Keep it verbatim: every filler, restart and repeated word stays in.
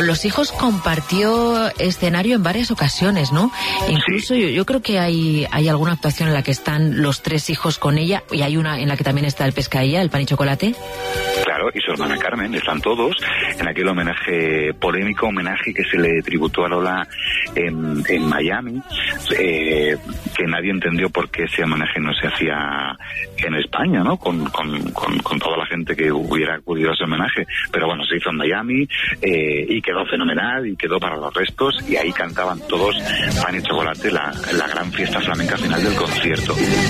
con los hijos compartió escenario en varias ocasiones, ¿no? Incluso sí. yo, yo creo que hay, hay alguna actuación en la que están los tres hijos con ella, y hay una en la que también está el Pescadilla, el Pan y Chocolate. Claro, y su hermana Carmen, están todos en aquel homenaje, polémico homenaje que se le tributó a Lola en, en Miami, eh, que nadie entendió por qué ese homenaje no se hacía en España, ¿no? Con, con, con, con toda la gente que hubiera acudido a ese homenaje. Pero bueno, se hizo en Miami eh, y quedó fenomenal y quedó para los restos, y ahí cantaban todos Pan y Chocolate, la, la gran fiesta flamenca final del concierto.